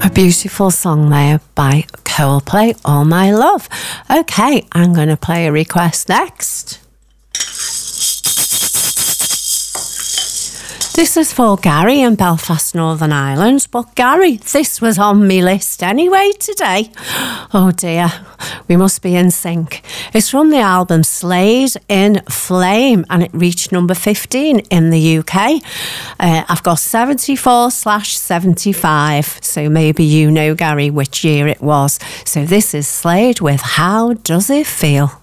A beautiful song there by Coldplay, All My Love. Okay, I'm going to play a request next. This is for Gary in Belfast, Northern Ireland. But Gary, this was on me list anyway today. Oh dear, we must be in sync. It's from the album Slade in Flame, and it reached number 15 in the UK. I've got 74/75, so maybe you know, Gary, which year it was. So this is Slade with How Does It Feel?